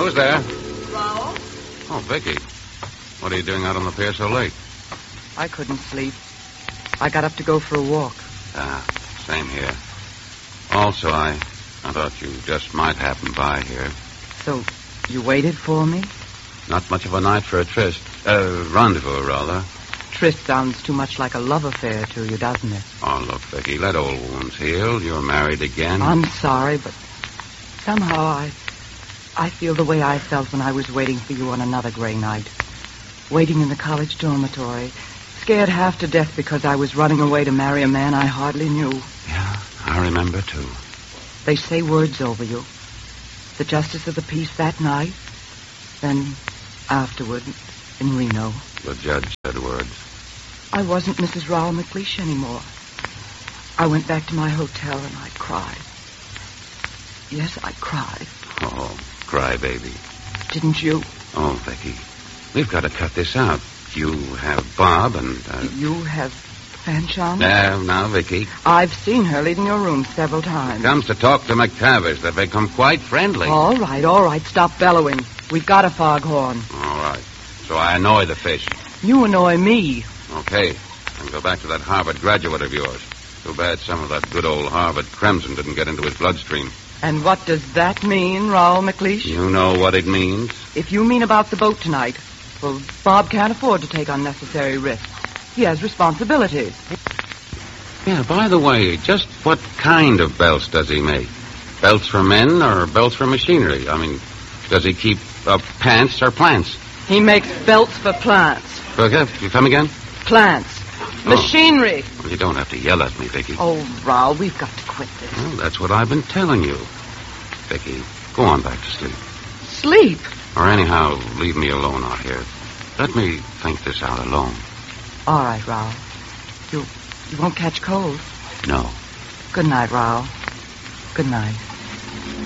Who's there? Raoul? Oh, Vicky. What are you doing out on the pier so late? I couldn't sleep. I got up to go for a walk. Same here. Also, I thought you just might happen by here. So, you waited for me? Not much of a night for a tryst. Rendezvous, rather. Tryst sounds too much like a love affair to you, doesn't it? Oh, look, Vicky, let old wounds heal. You're married again. I'm sorry, but somehow I feel the way I felt when I was waiting for you on another gray night. Waiting in the college dormitory, scared half to death because I was running away to marry a man I hardly knew. Yeah, I remember, too. They say words over you. The justice of the peace that night, then afterward in Reno. The judge said words. I wasn't Mrs. Raoul McLeish anymore. I went back to my hotel and I cried. Yes, I cried. Oh, cry, baby. Didn't you? Oh, Vicky, we've got to cut this out. You have Bob and... You have Fanchon? Now, Vicky. I've seen her leaving your room several times. Comes to talk to McTavish. They've become quite friendly. All right. Stop bellowing. We've got a foghorn. All right. So I annoy the fish. You annoy me. Okay. And go back to that Harvard graduate of yours. Too bad some of that good old Harvard crimson didn't get into his bloodstream. And what does that mean, Raoul McLeish? You know what it means. If you mean about the boat tonight, well, Bob can't afford to take unnecessary risks. He has responsibilities. Yeah, by the way, just what kind of belts does he make? Belts for men or belts for machinery? I mean, does he keep pants or plants? He makes belts for plants. You come again? Plants. Machinery. Well, you don't have to yell at me, Vicky. Oh, Raoul, we've got to quit this. Well, that's what I've been telling you. Vicky, go on back to sleep. Sleep? Or anyhow, leave me alone out here. Let me think this out alone. All right, Raoul. You won't catch cold? No. Good night, Raoul. Good night.